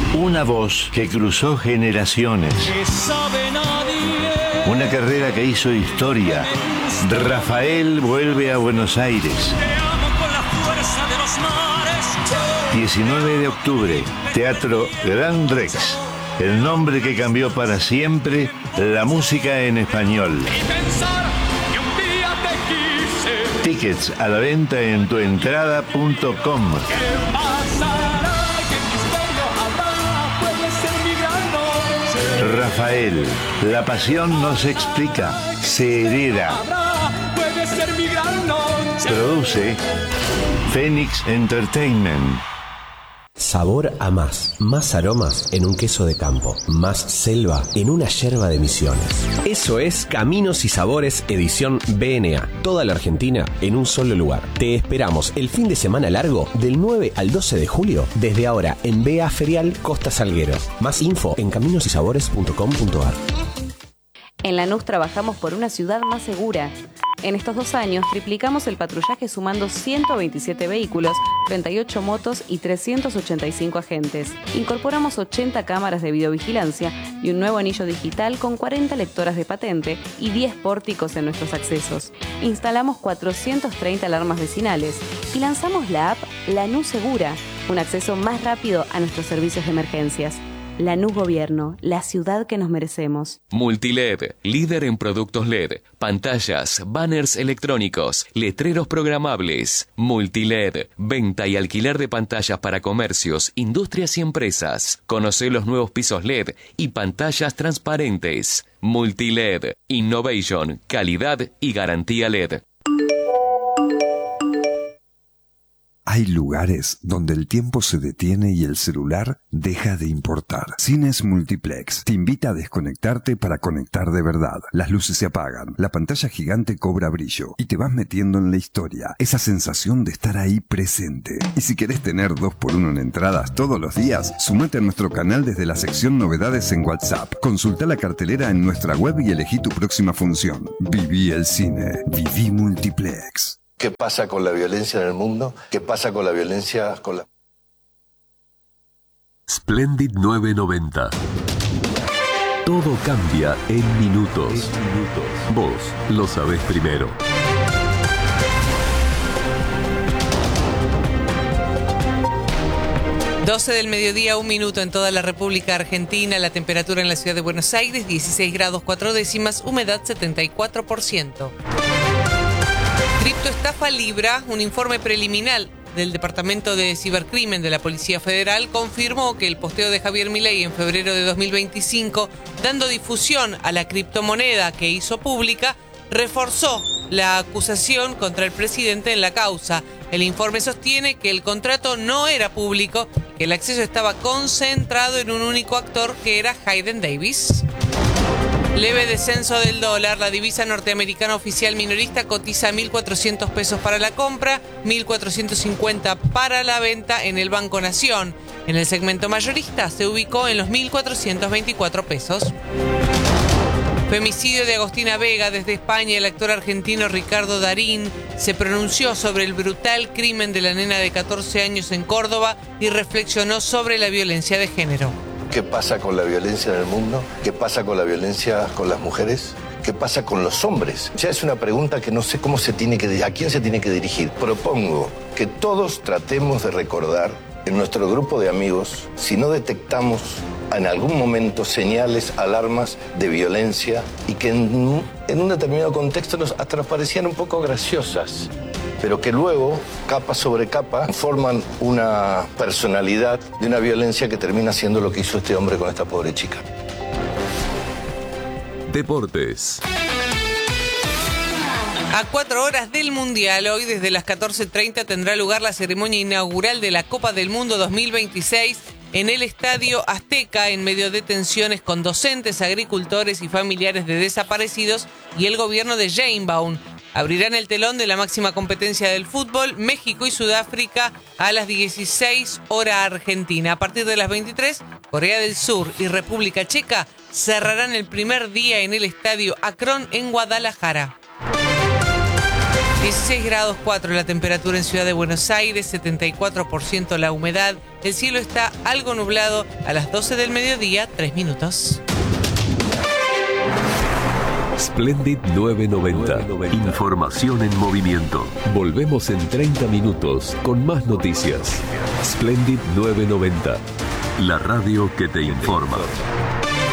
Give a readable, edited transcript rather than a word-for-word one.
Una voz que cruzó generaciones. Una carrera que hizo historia. Rafael vuelve a Buenos Aires. 19 de octubre, Teatro Gran Rex. El nombre que cambió para siempre la música en español. Tickets a la venta en tuentrada.com. Rafael, la pasión no se explica, se hereda. Produce Phoenix Entertainment. Sabor a más. Más aromas en un queso de campo. Más selva en una yerba de Misiones. Eso es Caminos y Sabores edición BNA. Toda la Argentina en un solo lugar. Te esperamos el fin de semana largo del 9 al 12 de julio desde ahora en BA Ferial Costa Salguero. Más info en caminosysabores.com.ar. En Lanús trabajamos por una ciudad más segura. En estos 2 años triplicamos el patrullaje sumando 127 vehículos, 38 motos y 385 agentes. Incorporamos 80 cámaras de videovigilancia y un nuevo anillo digital con 40 lectoras de patente y 10 pórticos en nuestros accesos. Instalamos 430 alarmas vecinales y lanzamos la app Lanús Segura, un acceso más rápido a nuestros servicios de emergencias. Lanús Gobierno, la ciudad que nos merecemos. Multiled, líder en productos LED, pantallas, banners electrónicos, letreros programables. Multiled, venta y alquiler de pantallas para comercios, industrias y empresas. Conoce los nuevos pisos LED y pantallas transparentes. Multiled, innovation, calidad y garantía LED. Hay lugares donde el tiempo se detiene y el celular deja de importar. Cines Multiplex te invita a desconectarte para conectar de verdad. Las luces se apagan, la pantalla gigante cobra brillo y te vas metiendo en la historia. Esa sensación de estar ahí presente. Y si querés tener 2x1 en entradas todos los días, sumate a nuestro canal desde la sección Novedades en WhatsApp. Consulta la cartelera en nuestra web y elegí tu próxima función. Viví el cine. Viví Multiplex. ¿Qué pasa con la violencia en el mundo? ¿Qué pasa con la violencia con la... Splendid 990. Todo cambia en minutos. Vos lo sabés primero. Doce del mediodía, 1 minuto en toda la República Argentina. La temperatura en la ciudad de Buenos Aires, 16 grados 4 décimas, humedad 74%. Criptoestafa Libra, un informe preliminar del Departamento de Cibercrimen de la Policía Federal confirmó que el posteo de Javier Milei en febrero de 2025, dando difusión a la criptomoneda que hizo pública, reforzó la acusación contra el presidente en la causa. El informe sostiene que el contrato no era público, que el acceso estaba concentrado en un único actor que era Hayden Davis. Leve descenso del dólar. La divisa norteamericana oficial minorista cotiza 1.400 pesos para la compra, 1.450 para la venta en el Banco Nación. En el segmento mayorista se ubicó en los 1.424 pesos. Femicidio de Agostina Vega. Desde España, el actor argentino Ricardo Darín se pronunció sobre el brutal crimen de la nena de 14 años en Córdoba y reflexionó sobre la violencia de género. ¿Qué pasa con la violencia en el mundo? ¿Qué pasa con la violencia con las mujeres? ¿Qué pasa con los hombres? Ya es una pregunta que no sé cómo a quién se tiene que dirigir. Propongo que todos tratemos de recordar en nuestro grupo de amigos si no detectamos en algún momento señales, alarmas de violencia y que en un determinado contexto nos hasta parecían un poco graciosas, pero que luego, capa sobre capa, forman una personalidad de una violencia que termina siendo lo que hizo este hombre con esta pobre chica. Deportes. A 4 horas del Mundial, hoy desde las 14:30 tendrá lugar la ceremonia inaugural de la Copa del Mundo 2026 en el Estadio Azteca, en medio de tensiones con docentes, agricultores y familiares de desaparecidos y el gobierno de Sheinbaum. Abrirán el telón de la máxima competencia del fútbol, México y Sudáfrica, a las 16 hora argentina. A partir de las 23, Corea del Sur y República Checa cerrarán el primer día en el Estadio Akron en Guadalajara. 16 grados 4 la temperatura en Ciudad de Buenos Aires, 74% la humedad. El cielo está algo nublado a las 12 del mediodía, 3 minutos. Splendid 990. Información en movimiento. Volvemos en 30 minutos con más noticias. Splendid 990. La radio que te informa.